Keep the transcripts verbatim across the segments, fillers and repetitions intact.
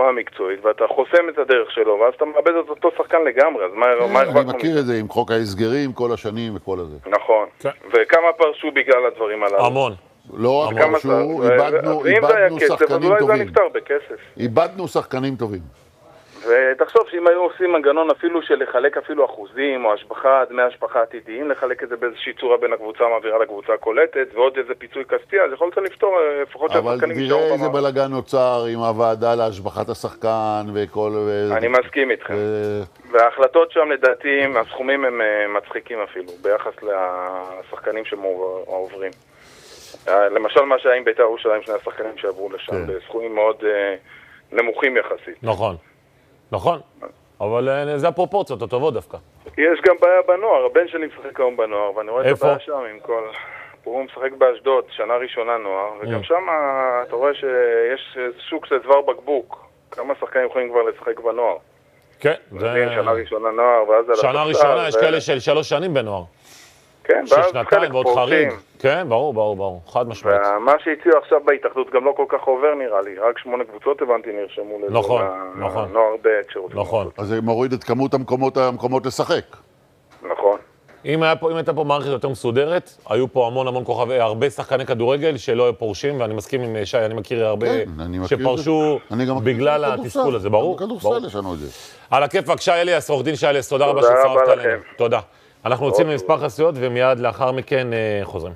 ברמה המקצועית, ואתה חוסם את הדרך שלו, ואז אתה מאבד את אותו שחקן לגמרי, אז מה... אני מכיר את זה עם חוק ההסגרים, כל השנים וכל הזה. נכון, וכמה פרשו בגלל הדברים הללו? המון. לא רק פרשו, איבדנו שחקנים טובים. איבדנו שחקנים טובים. ותחשוב שאם היו עושים מנגנון אפילו של לחלק אפילו אחוזים או השבחה, דמי השבחה עתידיים, לחלק את זה באיזושהי צורה בין הקבוצה המעבירה לקבוצה הקולטת, ועוד איזה פיצוי כספי, אז יכולת לפתור לפחות שהשחקנים ישארו במעבר. אבל תראה איזה בלגן נוצר עם הוועדה להשבחת השחקן וכל... אני מסכים איתכם. וההחלטות שם לדעתי, הסכומים הם מצחיקים אפילו, ביחס לשחקנים שעוברים. למשל מה שהיה עם בית"ר ירושלים, שני השחקנים שעברו לשם, בסכומים מאוד נמוכים יחסית. נכון. נכון, אבל זה הפרופורציות הטובות דווקא. יש גם בעיה בנוער, הבן שלי משחק היום בנוער, ואני רואה את הבעיה שם עם כל... הוא משחק באשדוד, שנה ראשונה נוער, וגם שם אתה רואה שיש שוק של דבר בקבוק. כמה שחקנים יכולים כבר לשחק בנוער. כן. שנה ראשונה נוער, ואז... שנה ראשונה יש כאלה של שלוש שנים בנוער. כן, ואז חלק פורטים. כן, ברור, ברור, ברור, חד משמעית. ומה שהציעו עכשיו בהתאחדות גם לא כל כך עובר נראה לי, רק שמונה קבוצות הבנתי נרשמו לזה. נכון, נכון. נוער ב' שרוצים. נכון. אז זה מוריד את כמות המקומות לשחק. נכון. אם הייתה פה מערכת יותר מסודרת, היו פה המון המון כוכבי, הרבה שחקני כדורגל שלא היו פורשים, ואני מסכים עם שי, אני מכיר הרבה שפרשו בגלל התסכול הזה, ברור? בכדורסל יש לנו את זה. על הכיפאק, שי אליאס, עורך דין שי אליאס, תודה רבה שצטרפת אלינו. תודה. אנחנו יוצאים למספר חסויות ומיד לאחר מכן חוזרים.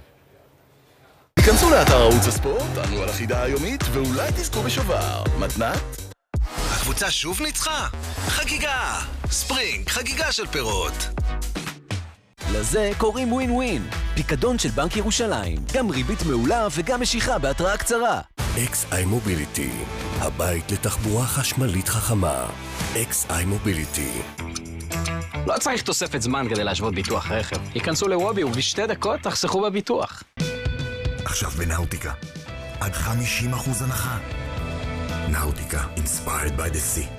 תיכנסו לאתר ערוץ הספורט, ענו על החידה היומית ואולי תזכו בשובר. מתנת? הקבוצה שוב ניצחה? חגיגה! ספרינג, חגיגה של פירות. לזה קוראים ווין ווין. פיקדון של בנק ירושלים. גם ריבית מעולה וגם משיכה בהתראה קצרה. אקס איי מוביליטי, הבית לתחבורה חשמלית חכמה. אקס איי מוביליטי. לא צריך תוספת זמן כדי להשוות ביטוח רכב. היכנסו לוובי ובשתי דקות תחסכו בביטוח. עכשיו בנאוטיקה, עד חמישים אחוז הנחה. נאוטיקה, inspired by the sea.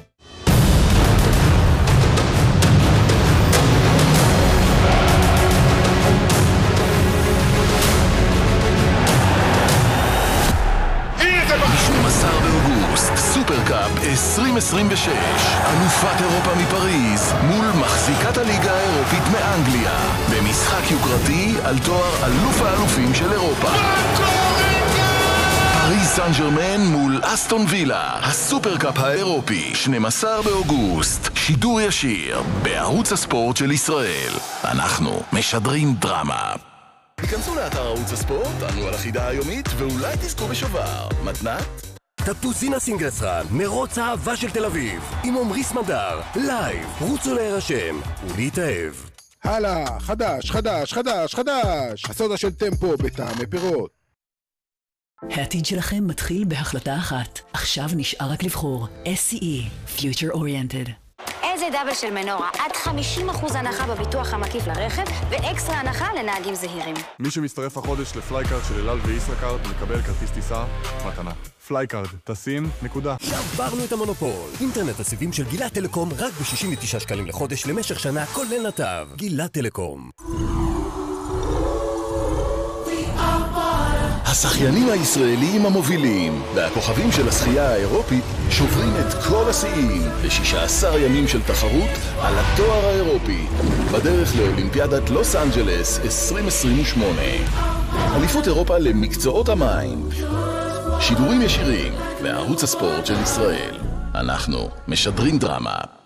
ב-שנים עשר באוגוסט, סופרקאפ עשרים עשרים ושש, אלופת אירופה מפריז מול מחזיקת הליגה האירופית מאנגליה, במשחק יוקרתי על תואר אלוף האלופים של אירופה. פריז סן ז'רמן מול אסטון וילה, הסופרקאפ האירופי, שנים עשר באוגוסט, שידור ישיר בערוץ הספורט של ישראל. אנחנו משדרים דרמה. תיכנסו לאתר ערוץ הספורט, ענו על החידה היומית ואולי תזכו בשובר. מתנת? תפוזינה סינגלסרן, מרוץ האהבה של תל אביב, עם עומרי סמדר, לייב, רוצו להירשם ולהתאהב. הלאה, חדש, חדש, חדש, חדש, הסודה של טמפו בטעמי פירות. העתיד שלכם מתחיל בהחלטה אחת, עכשיו נשאר רק לבחור אס סי אי, Future Oriented. איזה דאבל של מנורה, עד חמישים אחוז הנחה בביטוח המקיף לרכב ואקסטרה הנחה לנהגים זהירים. מי שמצטרף החודש לפלייקארד של אלעל וישראכרד מקבל כרטיס טיסה מתנה. פלייקארד, טסים, נקודה. שברנו את המונופול. אינטרנט הסיבים של גילת טלקום רק ב-שישים ותשעה שקלים לחודש למשך שנה, כולל נתב. גילת טלקום. השחיינים הישראלים המובילים והכוכבים של השחייה האירופית שוברים את כל השיאים ב-שישה עשר ימים של תחרות על התואר האירופי בדרך לאולימפיאדת לוס אנג'לס עשרים עשרים ושמונה. אליפות אירופה למקצועות המים. שידורים ישירים בערוץ הספורט של ישראל. אנחנו משדרים דרמה.